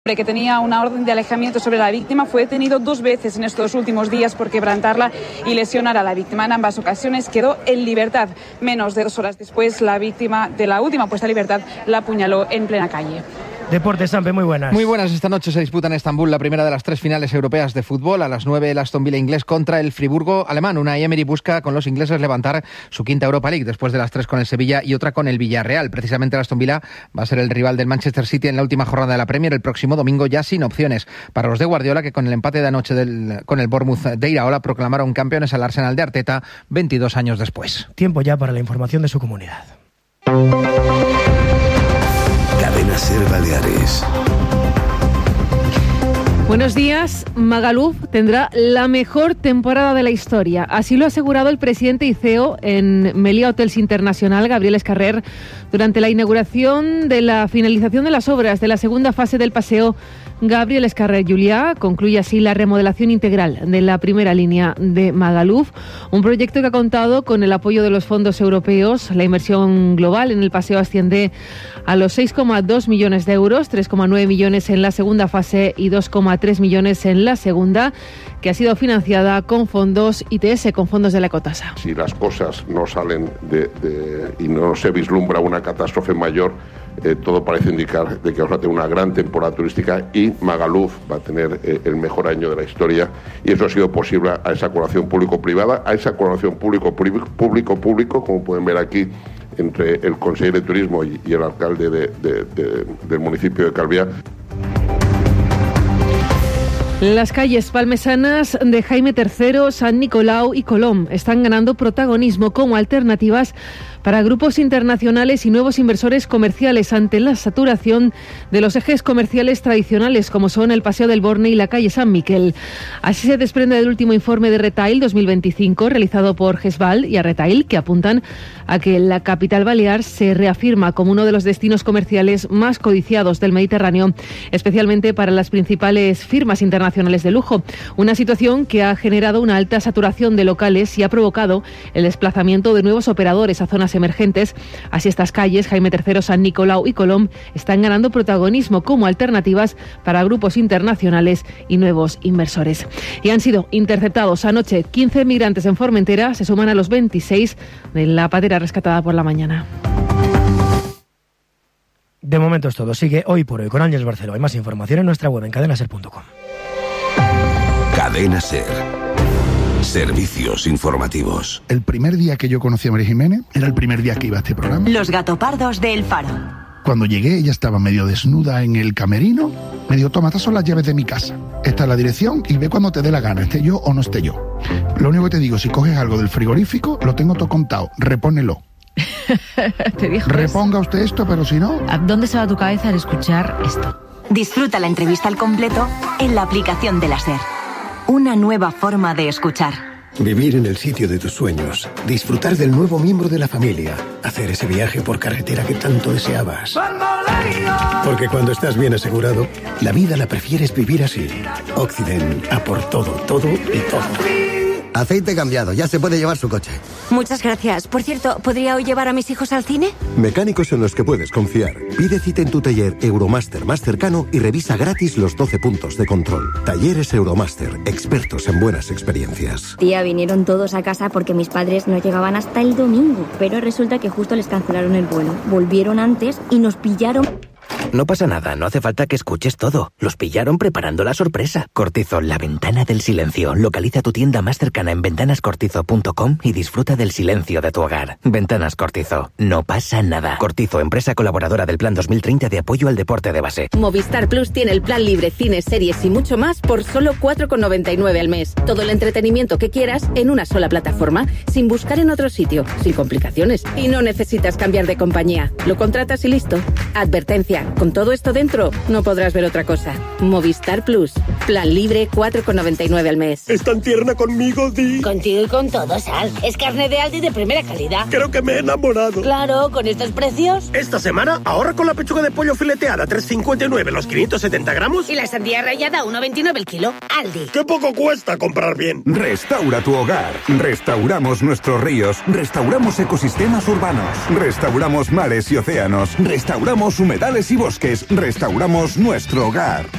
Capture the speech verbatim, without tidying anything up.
que tenía una orden de alejamiento sobre la víctima fue detenido dos veces en estos últimos días por quebrantarla y lesionar a la víctima. En ambas ocasiones quedó en libertad. Menos de dos horas después, la víctima de la última puesta en libertad la apuñaló en plena calle. Deportes, Sampe, muy buenas. Muy buenas. Esta noche se disputa en Estambul la primera de las tres finales europeas de fútbol. A las nueve, el Aston Villa inglés contra el Friburgo alemán. Unai Emery busca con los ingleses levantar su quinta Europa League, después de las tres con el Sevilla y otra con el Villarreal. Precisamente el Aston Villa va a ser el rival del Manchester City en la última jornada de la Premier el próximo domingo, ya sin opciones. Para los de Guardiola, que con el empate de anoche del, con el Bournemouth de Iraola proclamaron campeones al Arsenal de Arteta veintidós años después. Tiempo ya para la información de su comunidad. Cadena Ser Baleares. Buenos días. Magaluf tendrá la mejor temporada de la historia. Así lo ha asegurado el presidente y C E O en Meliá Hotels Internacional, Gabriel Escarrer, durante la inauguración de la finalización de las obras de la segunda fase del paseo Gabriel Escarrer Juliá. Concluye así la remodelación integral de la primera línea de Magaluf, un proyecto que ha contado con el apoyo de los fondos europeos. La inversión global en el paseo asciende a los seis coma dos millones de euros, tres coma nueve millones en la segunda fase y dos coma tres millones en la segunda, que ha sido financiada con fondos I T S, con fondos de la ecotasa. Si las cosas no salen de, de, y no se vislumbra una catástrofe mayor, eh, todo parece indicar de que vamos a tener una gran temporada turística y Magaluf va a tener eh, el mejor año de la historia, y eso ha sido posible a esa colaboración público-privada, a esa colaboración público-público, como pueden ver aquí, entre el consejero de Turismo y, y el alcalde de, de, de, del municipio de Calviá. Las calles palmesanas de Jaime tercero, San Nicolau y Colom están ganando protagonismo como alternativas para grupos internacionales y nuevos inversores comerciales ante la saturación de los ejes comerciales tradicionales como son el Paseo del Borne y la calle San Miquel. Así se desprende del último informe de Retail dos mil veinticinco realizado por Gesval y a Retail, que apuntan a que la capital balear se reafirma como uno de los destinos comerciales más codiciados del Mediterráneo, especialmente para las principales firmas internacionales de lujo. Una situación que ha generado una alta saturación de locales y ha provocado el desplazamiento de nuevos operadores a zonas emergentes. Así estas calles, Jaime tercero, San Nicolau y Colom, están ganando protagonismo como alternativas para grupos internacionales y nuevos inversores. Y han sido interceptados anoche quince migrantes en Formentera, se suman a los veintiséis de la patera rescatada por la mañana. De momento es todo. Sigue Hoy por Hoy con Ángeles Barceló. Hay más información en nuestra web en cadena ser punto com. Cadena Ser. Servicios informativos. El primer día que yo conocí a María Jiménez era el primer día que iba a este programa. Los gatopardos de El Faro. Cuando llegué, ella estaba medio desnuda en el camerino. Me dijo, toma, estas son las llaves de mi casa. Esta es la dirección y ve cuando te dé la gana, esté yo o no esté yo. Lo único que te digo, si coges algo del frigorífico, lo tengo todo contado, repónelo. ¿Te dijo Reponga eso? Usted esto, pero si no... ¿A dónde se va tu cabeza al escuchar esto? Disfruta la entrevista al completo en la aplicación de la SER. Una nueva forma de escuchar. Vivir en el sitio de tus sueños, disfrutar del nuevo miembro de la familia, hacer ese viaje por carretera que tanto deseabas. Porque cuando estás bien asegurado, la vida la prefieres vivir así. Occident, a por todo, todo y todo. Aceite cambiado, ya se puede llevar su coche. Muchas gracias. Por cierto, ¿podría hoy llevar a mis hijos al cine? Mecánicos en los que puedes confiar. Pide cita en tu taller Euromaster más cercano y revisa gratis los doce puntos de control. Talleres Euromaster, expertos en buenas experiencias. Tía, vinieron todos a casa porque mis padres no llegaban hasta el domingo, pero resulta que justo les cancelaron el vuelo. Volvieron antes y nos pillaron... No pasa nada, no hace falta que escuches todo. Los pillaron preparando la sorpresa. Cortizo, la ventana del silencio. Localiza tu tienda más cercana en ventanas cortizo punto com y disfruta del silencio de tu hogar. Ventanas Cortizo, no pasa nada. Cortizo, empresa colaboradora del Plan dos mil treinta de apoyo al deporte de base. Movistar Plus tiene el plan libre, cines, series y mucho más por solo cuatro con noventa y nueve al mes. Todo el entretenimiento que quieras en una sola plataforma, sin buscar en otro sitio, sin complicaciones. Y no necesitas cambiar de compañía. Lo contratas y listo. Advertencia. Con todo esto dentro, no podrás ver otra cosa. Movistar Plus. Plan libre, cuatro con noventa y nueve al mes. ¿Es tan tierna conmigo, Di? Contigo y con todo, Sal. Es carne de Aldi de primera calidad. Creo que me he enamorado. Claro, con estos precios. Esta semana, ahorra con la pechuga de pollo fileteada, tres cincuenta y nueve los quinientos setenta gramos. Y la sandía rallada, uno veintinueve el kilo. Aldi. ¡Qué poco cuesta comprar bien! Restaura tu hogar. Restauramos nuestros ríos. Restauramos ecosistemas urbanos. Restauramos mares y océanos. Restauramos humedales y bosques. Bosques, restauramos nuestro hogar.